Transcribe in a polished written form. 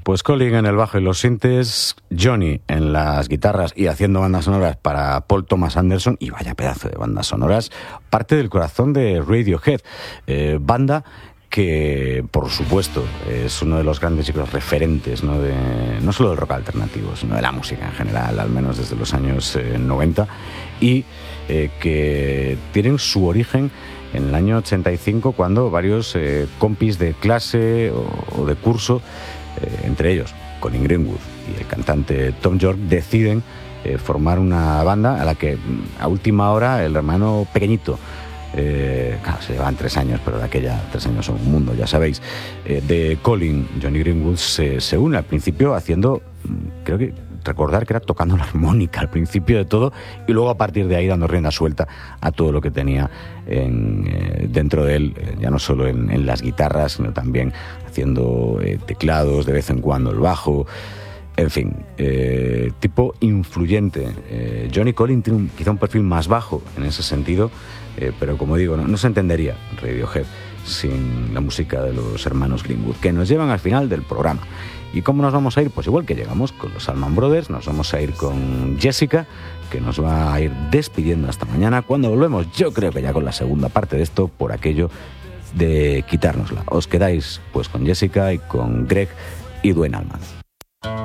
Pues Colin en el bajo y los sintes, Johnny en las guitarras y haciendo bandas sonoras para Paul Thomas Anderson, y vaya pedazo de bandas sonoras, parte del corazón de Radiohead, banda que, por supuesto, es uno de los grandes referentes, ¿no? No solo del rock alternativo, sino de la música en general, al menos desde los años 90, y que tienen su origen en el año 85, cuando varios compis de clase o de curso, entre ellos Colin Greenwood y el cantante Tom York, deciden formar una banda a la que a última hora el hermano pequeñito, claro, se llevan 3 años, pero de aquella 3 años son un mundo, ya sabéis, de Colin, Johnny Greenwood, se une al principio haciendo, creo que recordar que era tocando la armónica al principio de todo, y luego a partir de ahí dando rienda suelta a todo lo que tenía dentro de él, ya no solo en las guitarras, sino también haciendo teclados, de vez en cuando el bajo, en fin, tipo influyente. Johnny Colin tiene quizá un perfil más bajo en ese sentido, pero como digo, no se entendería Radiohead sin la música de los hermanos Greenwood, que nos llevan al final del programa. ¿Y cómo nos vamos a ir? Pues igual que llegamos con los Allman Brothers, nos vamos a ir con Jessica, que nos va a ir despidiendo hasta mañana, cuando volvemos, yo creo que ya con la segunda parte de esto, por aquello de quitárnosla. Os quedáis pues con Jessica y con Greg y Duane Allman.